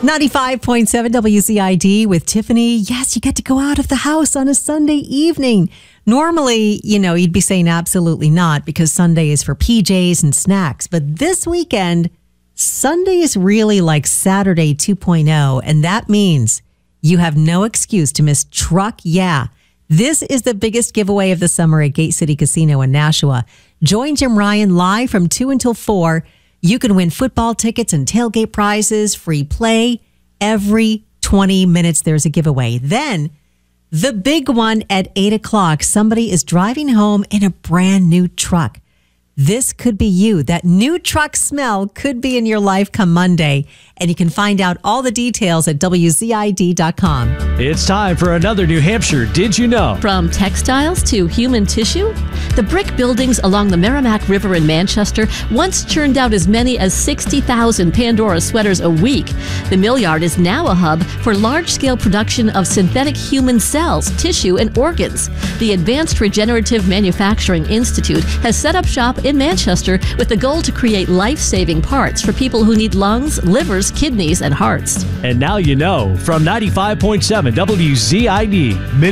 95.7 WCID with Tiffany. Yes, you get to go out of the house on a Sunday evening. Normally, you'd be saying absolutely not because Sunday is for PJs and snacks. But this weekend, Sunday is really like Saturday 2.0. And that means you have no excuse to miss Truck Yeah. This is the biggest giveaway of the summer at Gate City Casino in Nashua. Join Jim Ryan live from 2 until 4. You can win football tickets and tailgate prizes, free play. Every 20 minutes, there's a giveaway. Then, the big one at 8 o'clock, somebody is driving home in a brand new truck. This could be you. That new truck smell could be in your life come Monday. And you can find out all the details at WZID.com. It's time for another New Hampshire Did You Know? From textiles to human tissue, the brick buildings along the Merrimack River in Manchester once churned out as many as 60,000 Pandora sweaters a week. The mill yard is now a hub for large-scale production of synthetic human cells, tissue, and organs. The Advanced Regenerative Manufacturing Institute has set up shop in Manchester with the goal to create life-saving parts for people who need lungs, livers, kidneys, and hearts. And now you know from 95.7 WZID.